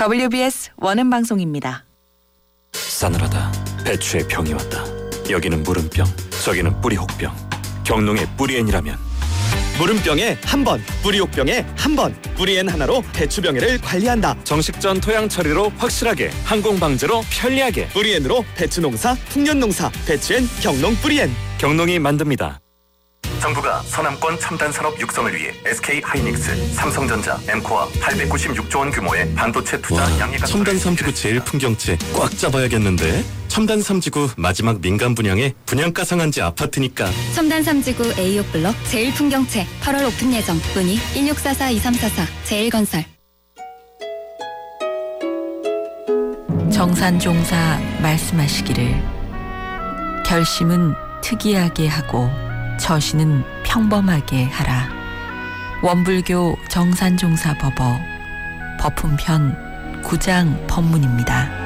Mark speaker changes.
Speaker 1: WBS 원음방송입니다.
Speaker 2: 싸늘하다. 배추의 병이 왔다. 여기는 무름병, 저기는 뿌리혹병. 경농의 뿌리엔이라면
Speaker 3: 무름병에 한 번, 뿌리혹병에 한 번. 뿌리엔 하나로 배추병해를 관리한다.
Speaker 2: 정식전 토양 처리로 확실하게, 항공 방제로 편리하게.
Speaker 3: 뿌리엔으로 배추 농사, 풍년 농사. 배추엔 경농 뿌리엔.
Speaker 2: 경농이 만듭니다.
Speaker 4: 정부가 서남권 첨단 산업 육성을 위해 SK하이닉스, 삼성전자, 엠코와 896조 원 규모의 반도체 투자 양해가
Speaker 2: 첨단 3지구 제일 풍경채 꽉 잡아야겠는데. 첨단 3지구 마지막 민간 분양에 분양가 상한제 아파트니까.
Speaker 5: 첨단 3지구 A6 블럭 제일 풍경채 8월 오픈 예정. 문의 1644-2344 제일건설.
Speaker 6: 정산종사 말씀하시기를 결심은 특이하게 하고 처신은 평범하게 하라. 원불교 정산종사 법어 법훈편 9장 법문입니다.